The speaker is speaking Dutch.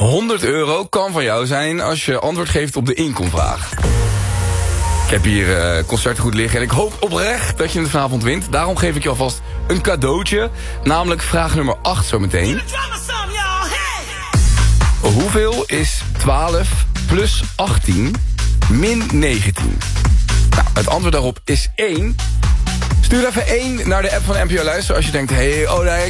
€100 kan van jou zijn als je antwoord geeft op de inkomvraag. Ik heb hier concertgoed liggen en ik hoop oprecht dat je het vanavond wint. Daarom geef ik je alvast een cadeautje. Namelijk vraag nummer 8 zometeen. Hoeveel is 12 plus 18 min 19? Nou, het antwoord daarop is 1. Stuur even 1 naar de app van NPO Luister als je denkt... ik